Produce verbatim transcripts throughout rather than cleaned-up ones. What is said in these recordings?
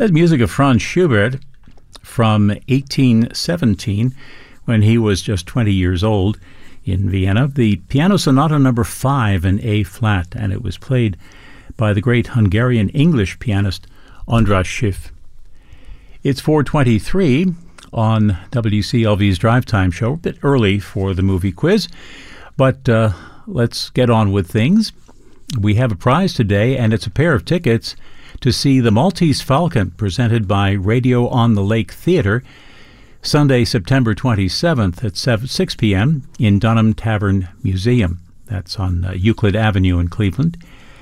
That's music of Franz Schubert from eighteen seventeen, when he was just twenty years old in Vienna. The Piano Sonata number five in A flat, and it was played by the great Hungarian English pianist András Schiff. It's four twenty-three on W C L V's Drive Time Show. A bit early for the movie quiz, but uh, let's get on with things. We have a prize today, and it's a pair of tickets to see The Maltese Falcon, presented by Radio on the Lake Theatre, Sunday, September twenty-seventh at six p.m. in Dunham Tavern Museum. That's on uh, Euclid Avenue in Cleveland.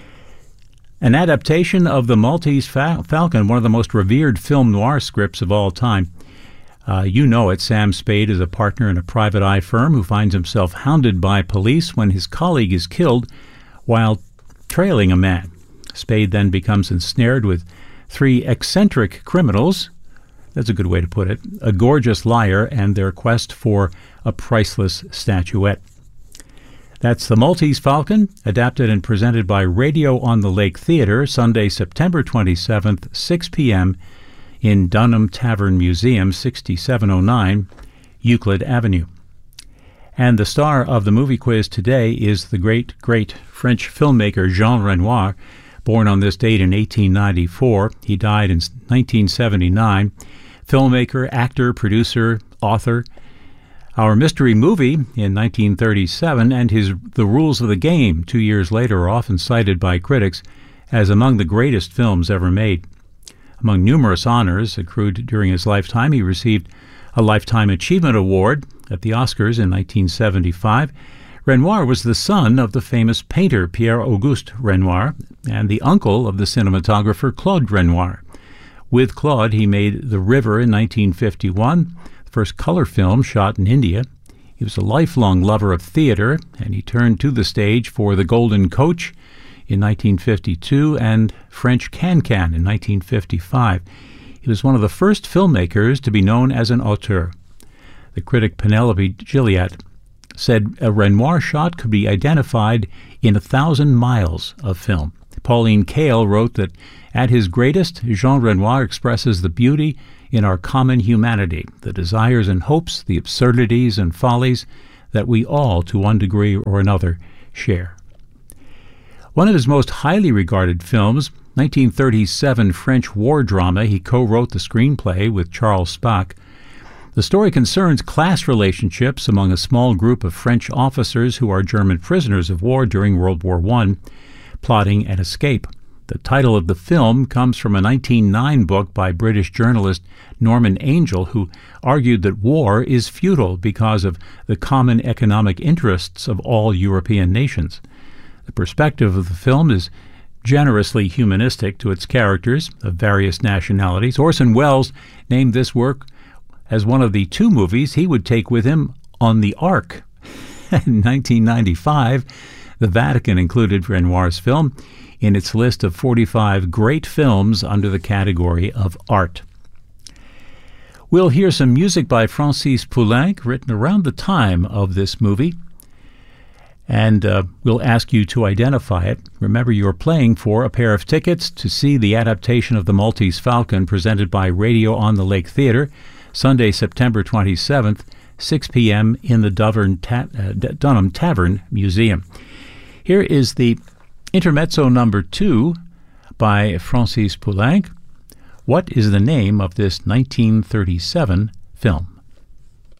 An adaptation of The Maltese Fal- Falcon, one of the most revered film noir scripts of all time. Uh, you know it. Sam Spade is a partner in a private eye firm who finds himself hounded by police when his colleague is killed while trailing a man. Spade then becomes ensnared with three eccentric criminals, that's a good way to put it, a gorgeous liar, and their quest for a priceless statuette. That's The Maltese Falcon, adapted and presented by Radio on the Lake Theatre, Sunday, September twenty-seventh, six p.m. in Dunham Tavern Museum, sixty-seven oh nine Euclid Avenue. And the star of the movie quiz today is the great, great French filmmaker Jean Renoir, born on this date in eighteen ninety-four. He died in nineteen seventy-nine. Filmmaker, actor, producer, author. Our mystery movie in nineteen thirty-seven and his The Rules of the Game two years later are often cited by critics as among the greatest films ever made. Among numerous honors accrued during his lifetime, he received a Lifetime Achievement Award at the Oscars in nineteen seventy-five. Renoir was the son of the famous painter Pierre-Auguste Renoir and the uncle of the cinematographer Claude Renoir. With Claude, he made The River in nineteen fifty-one, the first color film shot in India. He was a lifelong lover of theater, and he turned to the stage for The Golden Coach in nineteen fifty-two and French Can-Can in nineteen fifty-five. He was one of the first filmmakers to be known as an auteur. The critic Penelope Gilliatt said a Renoir shot could be identified in a thousand miles of film. Pauline Kael wrote that at his greatest, Jean Renoir expresses the beauty in our common humanity, the desires and hopes, the absurdities and follies that we all, to one degree or another, share. One of his most highly regarded films, nineteen thirty-seven French war drama, he co-wrote the screenplay with Charles Spaak. The story concerns class relationships among a small group of French officers who are German prisoners of war during World War One, plotting an escape. The title of the film comes from a nineteen oh nine book by British journalist Norman Angell, who argued that war is futile because of the common economic interests of all European nations. The perspective of the film is generously humanistic to its characters of various nationalities. Orson Welles named this work as one of the two movies he would take with him on the Ark. In nineteen ninety-five, the Vatican included Renoir's film in its list of forty-five great films under the category of art. We'll hear some music by Francis Poulenc, written around the time of this movie, and uh, we'll ask you to identify it. Remember, you're playing for a pair of tickets to see the adaptation of The Maltese Falcon, presented by Radio on the Lake Theatre, Sunday, September twenty-seventh, six p.m. in the Duvern Ta- uh, Dunham Tavern Museum. Here is the Intermezzo number two by Francis Poulenc. What is the name of this nineteen thirty-seven film?